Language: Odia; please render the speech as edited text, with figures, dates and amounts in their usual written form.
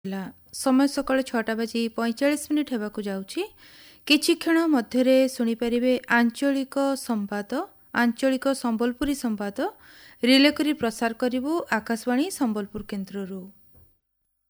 ହେଲା ସମୟ ସକାଳ 6:45 ହେବାକୁ ଯାଉଛି। କିଛି କ୍ଷଣ ମଧ୍ୟରେ ଶୁଣିପାରିବେ ଆଞ୍ଚଳିକ ସମ୍ବାଦ, ଆଞ୍ଚଳିକ ସମ୍ବଲପୁରୀ ସମ୍ବାଦ ରିଲେ କରି ପ୍ରସାର କରିବୁ ଆକାଶବାଣୀ ସମ୍ବଲପୁର କେନ୍ଦ୍ରରୁ।